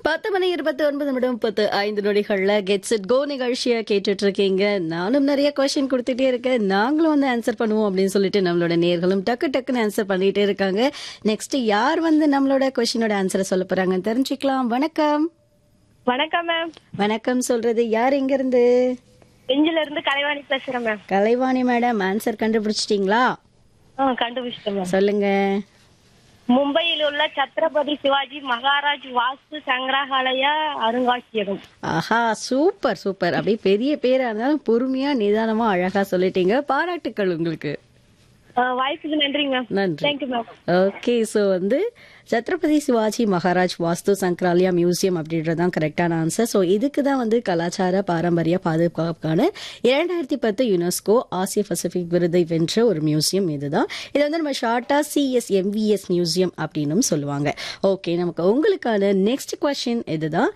10:29 gets it go நிகழ்ச்சியை கேட்டுட்டு இருக்கீங்க. நானும் நிறைய கொஸ்டின் கொடுத்துட்டே இருக்கேன். நாங்களும் வந்து ஆன்சர் பண்ணுவோம் அப்படின்னு சொல்லிட்டு நம்மளோட நேர்களும் டக்குன்னு ஆன்சர் பண்ணிட்டே இருக்காங்க. நெக்ஸ்ட் யார் வந்து நம்மளோட கொஸ்டினோட ஆன்சரை சொல்ல போறாங்கன்னு தெரிஞ்சுக்கலாம். வணக்கம். வணக்கம் மேம். வணக்கம் சொல்றது யார், எங்க இருந்து? செஞ்சில இருந்து கலைவாணி பேசுறேன் மேம். கலைவாணி மேடம், ஆன்சர் கண்டுபிடிச்சிட்டீங்களா? கண்டுபிடிச்சிட்டேன் மேம். சொல்லுங்க. மும்பையில் உள்ள சத்ரபதி சிவாஜி மகாராஜ் வாஸ்து சங்கிரகாலய அருங்காட்சியகம். ஆஹா, சூப்பர் சூப்பர். அப்படியே பெரிய பேரா இருந்தாலும் பொறுமையா நிதானமா அழகா சொல்லிட்டீங்க. பாராட்டுக்கள் உங்களுக்கு. வாய்ப்புக்கு நன்றிங்க மேம். நன்றி. Thank you ma'am. ஓகே, ஸோ வந்து சத்ரபதி சிவாஜி மகாராஜ் வாஸ்து சங்கராலயா மியூசியம் அப்படின்றதான் கரெக்டான ஆன்சர். ஸோ இதுக்கு தான் வந்து கலாச்சார பாரம்பரிய பாதுகாப்புக்கான 2010 யுனெஸ்கோ ஆசிய பசிபிக் விருதை வென்ற ஒரு மியூசியம் இதுதான். இதை வந்து நம்ம ஷார்ட்டா CSMVS மியூசியம் அப்படின்னு சொல்லுவாங்க. ஓகே, நமக்கு உங்களுக்கான நெக்ஸ்ட் கொஸ்டின் இதுதான்.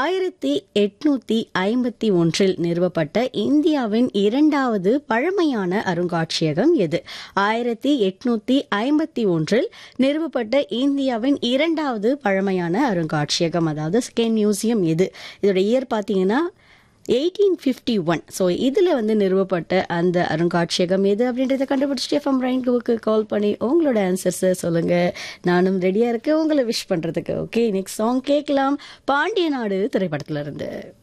1851 நிறுவப்பட்ட இந்தியாவின் இரண்டாவது பழமையான அருங்காட்சியகம் எது? 1851 நிறுவப்பட்ட இந்தியாவின் இரண்டாவது பழமையான அருங்காட்சியகம், அதாவது செகண்ட் மியூசியம் எது? இதோட இயர் பாத்தீங்கன்னா 1851. ஸோ இதுல வந்து நிறுவப்பட்ட அந்த அருங்காட்சியகம் எது அப்படின்றத கண்டுபிடிச்சிட்டு FM ரெயின்போக்கு கால் பண்ணி உங்களோட ஆன்சர்ஸை சொல்லுங்க. நானும் ரெடியா இருக்கேன் உங்களை விஷ் பண்றதுக்கு. ஓகே, நெக்ஸ்ட் சாங் கேட்கலாம். பாண்டிய நாடு திரைப்படத்துல இருந்து.